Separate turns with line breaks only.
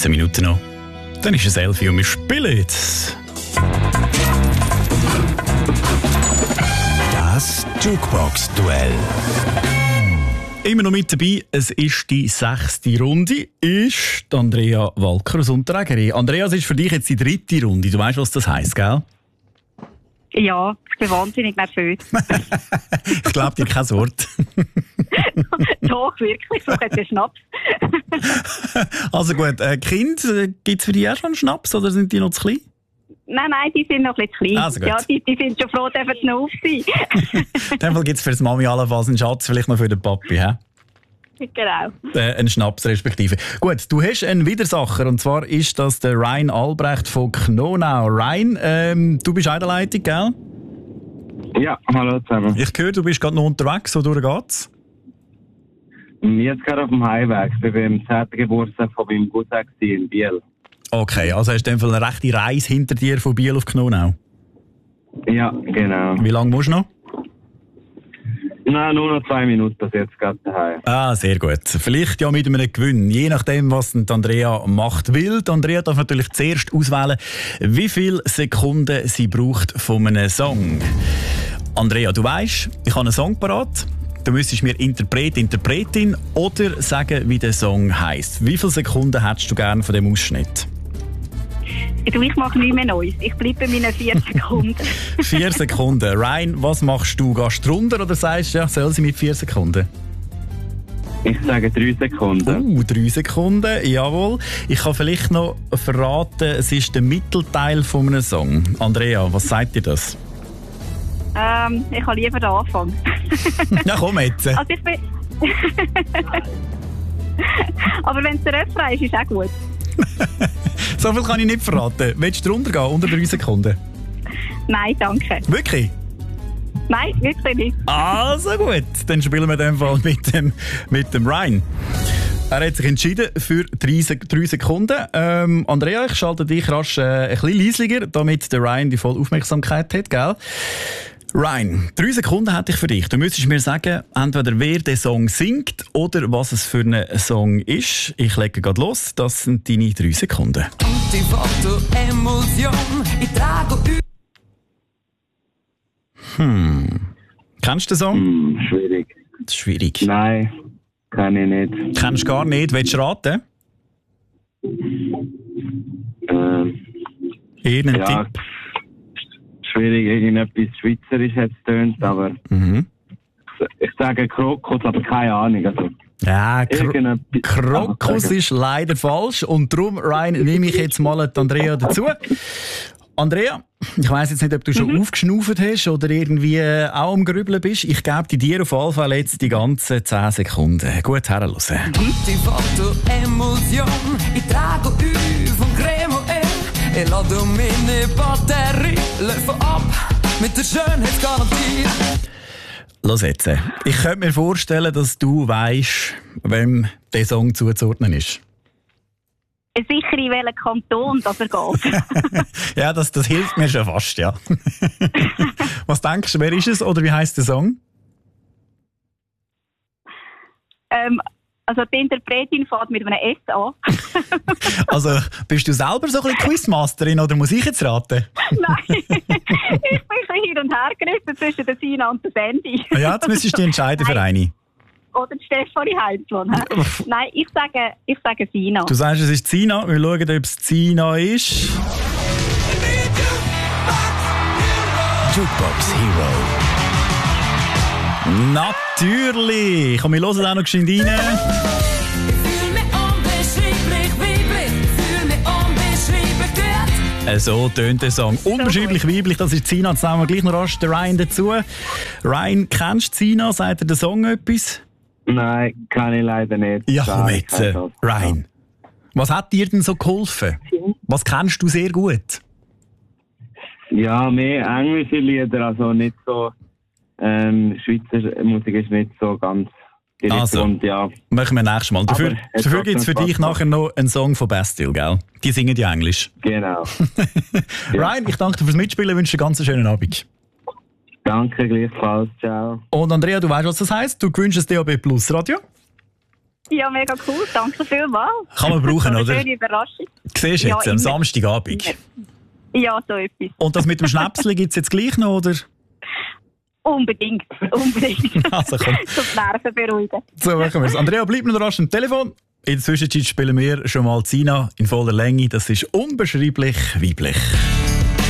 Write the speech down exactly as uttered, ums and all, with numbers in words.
fünfzehn Minuten noch. Dann ist es elf Uhr und wir spielen jetzt.
Das Jukebox-Duell.
Immer noch mit dabei, es ist die sechste Runde, ist die Andrea Walker aus Unterägeri. Andrea, es ist für dich jetzt die dritte Runde. Du weißt, was das heisst, gell?
Ja, ich bin wahnsinnig nervös.
Ich glaube dir kein Wort.
Doch, wirklich, so hat der Schnaps.
Also gut, äh, Kind, äh, gibt es für dich auch schon einen Schnaps oder sind die noch zu klein?
Nein, nein, die sind noch ein bisschen klein.
Also gut.
Ja, die, die sind schon froh, dürfen sie noch auf sein.
In dem Fall gibt es für die Mami allenfalls einen Schatz, vielleicht noch für den Papi, hä?
Genau.
Äh, einen Schnaps respektive. Gut, du hast einen Widersacher und zwar ist das der Ryan Albrecht von Knonau. Ryan, ähm, du bist auch in der Leitung, gell?
Ja, hallo zusammen.
Ich höre, du bist gerade noch unterwegs, wodurch geht's?
Jetzt gerade auf dem Heimweg. Ich bin beim zehnten Geburtstag von meinem Cousin in Biel.
Okay, also hast du in dem Fall eine rechte Reise hinter dir von Biel auf Knonau?
Ja, genau.
Wie lange musst du noch?
Nein, nur noch zwei Minuten, bis jetzt gerade daheim.
Ah, sehr gut. Vielleicht ja mit einem Gewinn, je nachdem, was die Andrea macht. Weil die Andrea darf natürlich zuerst auswählen, wie viele Sekunden sie braucht von einem Song. Andrea, du weisst, ich habe einen Song parat. Du müsstest mir Interpret, Interpretin oder sagen, wie der Song heisst. Wie viele Sekunden hättest du gerne von dem Ausschnitt?
Du, ich mache nichts mehr Neues. Ich bleibe bei meinen vier Sekunden.
Vier Sekunden. Ryan, was machst du? Gehst du runter oder sagst du, ja, soll sie mit vier Sekunden?
Ich sage drei Sekunden.
Uh, drei Sekunden, jawohl. Ich kann vielleicht noch verraten, es ist der Mittelteil von einem Song. Andrea, was sagt dir das?
Ähm, ich kann lieber den Anfang.
Na komm jetzt.
Also ich bin... Aber wenn es der Refrain ist, ist auch gut.
So viel kann ich nicht verraten. Willst du runtergehen, unter drei Sekunden?
Nein, danke.
Wirklich?
Nein, wirklich nicht.
Also gut, dann spielen wir in dem Fall mit dem, mit dem Ryan. Er hat sich entschieden für drei, drei Sekunden. Ähm, Andrea, ich schalte dich rasch äh, ein bisschen leislicher, damit der Ryan die volle Aufmerksamkeit hat, gell? Ryan, drei Sekunden hätte ich für dich. Du müsstest mir sagen, entweder wer den Song singt oder was es für ein Song ist. Ich lege gerade los. Das sind deine drei Sekunden.
Die Fotoemulsion, ich trage
Hm. Kennst du den Song?
Hm, schwierig.
Das ist schwierig.
Nein, kann ich nicht.
Kennst du gar nicht? Willst du raten?
Ähm,
Irgendeinen
ja,
Tipp?
schwierig, irgendetwas Schweizerisch hat es tönt, aber
Mhm.
ich sage Krokus, aber keine Ahnung. Also,
Ja, Kro
irgendetwas-
Krokus
sagen.
ist leider falsch und darum, Ryan, nehme ich jetzt mal die Andrea dazu. Andrea, ich weiss jetzt nicht, ob du schon
Mhm.
aufgeschnauft hast oder irgendwie äh, auch am Grübeln bist. Ich gebe dir auf jeden Fall jetzt die ganzen zehn Sekunden. Gut herhören.
die Fotoemulsion, ich trage U von Cremo E. Ich lade meine Batterie, laufe ab mit der Schönheitsgarantie.
Los jetzt. Ich könnte mir vorstellen, dass du weisst, wem der Song zuzuordnen ist.
Sicher in welchem Kanton dass er geht.
Ja, das, das hilft mir schon fast, ja. Was denkst du, wer ist es oder wie heisst der Song?
ähm, also die Interpretin fährt mit einem S an.
Also, bist du selber so ein bisschen Quizmasterin oder muss ich jetzt raten?
Nein, ich bin ein bisschen hin und her gerissen zwischen der Sina und der Sandy.
Ja, jetzt müsstest du dich entscheiden für eine.
Oder die Stefanie Heinzmann. hä? Nein, ich sage, ich sage Sina.
Du sagst, es ist Zina. Wir schauen, ob es Zina ist.
Jukebox Hero.
Natürlich! Komm, wir hören auch noch geschwind rein.
Ich fühl mich unbeschreiblich weiblich, fühl mich unbeschreiblich gut.
Äh, So tönt der Song. Unbeschreiblich weiblich, das ist Zina. Jetzt nehmen wir gleich noch rasch den Ryan dazu. Ryan, kennst du Zina? Sagt dir der Song etwas?
Nein, kann ich leider nicht.
Ja, komm
Nein,
jetzt.
kein
äh,
Satz.
Ryan, was hat dir denn so geholfen? Was kennst du sehr gut?
Ja, mehr englische Lieder, also nicht so. Ähm, Schweizer Musik ist nicht so ganz direkt
Also.
und ja.
Machen wir nächstes Mal. Dafür,
Aber es
dafür
hat
gibt es für
trotzdem
dich
Spaß
nachher noch einen Song von Bastille, gell? Die singen ja Englisch.
Genau.
Ryan, ich danke dir fürs Mitspielen, wünsche dir einen ganz schönen Abend.
Danke gleichfalls, ciao.
Und Andrea, du weißt, was das heisst? Du gewünschst ein D A B Plus Radio.
Ja, mega cool. Danke vielmals.
Kann man brauchen,
so
oder?
Schöne Überraschung.
Siehst du
Ja,
jetzt, am
immer.
Samstagabend.
Ja, so etwas.
Und das mit dem Schnäpsel gibt es jetzt gleich noch, oder?
Unbedingt. Unbedingt.
Also komm.
Zum Nerven beruhigen.
So machen wir es. Andrea, bleib noch rasch am Telefon. In der Zwischenzeit spielen wir schon mal Zina in voller Länge. Das ist unbeschreiblich weiblich.